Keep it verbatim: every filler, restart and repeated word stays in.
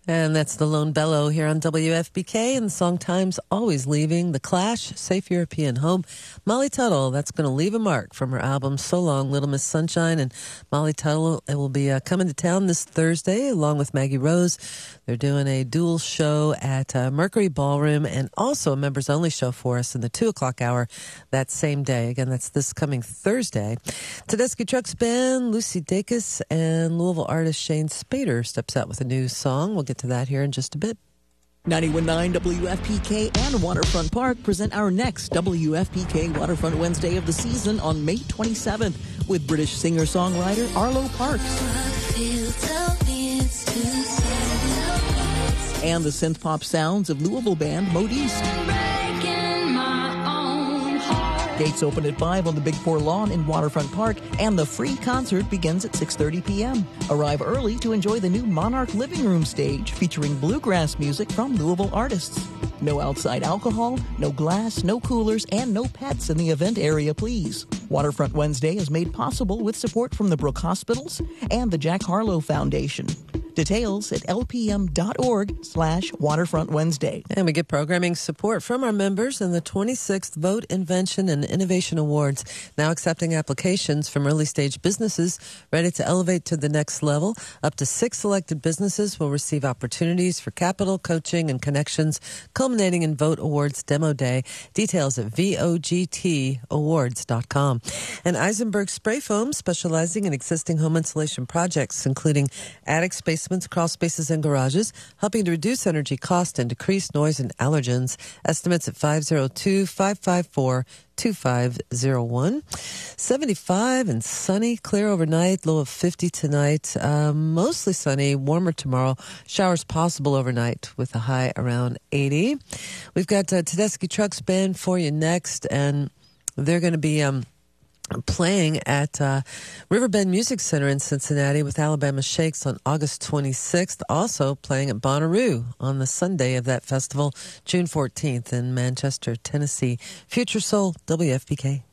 And that's the Lone Bellow here on W F B K, and the song Time's Always Leaving. The Clash, Safe European Home. Molly Tuttle, that's going to leave a mark from her album So Long, Little Miss Sunshine. And Molly Tuttle will be uh, coming to town this Thursday along with Maggie Rose. They're doing a dual show at uh, Mercury Ballroom and also a members-only show for us in the two o'clock hour that same day. Again, that's this coming Thursday. Tedeschi Trucks Band, Lucy Dacus, and Louisville artist Shane Spader steps out with a new song. We'll get to that here in just a bit. ninety-one point nine W F P K and Waterfront Park present our next W F P K Waterfront Wednesday of the season on May twenty-seventh with British singer-songwriter Arlo Parks. And the synth-pop sounds of Louisville band Modiste. Gates open at five on the Big Four lawn in Waterfront Park, and the free concert begins at six thirty p.m. Arrive early to enjoy the new Monarch Living Room stage featuring bluegrass music from Louisville artists. No outside alcohol, no glass, no coolers, and no pets in the event area, please. Waterfront Wednesday is made possible with support from the Brook Hospitals and the Jack Harlow Foundation. Details at lpm.org slash Waterfront Wednesday. And we get programming support from our members in the twenty-sixth Vote Invention and Innovation Awards, now accepting applications from early-stage businesses ready to elevate to the next level. Up to six selected businesses will receive opportunities for capital, coaching, and connections, culminating in Vote Awards Demo Day. Details at vogt awards dot com. And Eisenberg Spray Foam, specializing in existing home insulation projects, including attic space, crawl spaces, and garages, helping to reduce energy cost and decrease noise and allergens. Estimates at five oh two, five five four, two five oh one. seventy-five and sunny, clear overnight, low of fifty tonight. Uh, mostly sunny, warmer tomorrow. Showers possible overnight with a high around eighty. We've got uh, Tedeschi Trucks Band for you next, and they're going to be um, playing at uh, Riverbend Music Center in Cincinnati with Alabama Shakes on August twenty-sixth. Also playing at Bonnaroo on the Sunday of that festival, June fourteenth in Manchester, Tennessee. Future Soul, W F P K.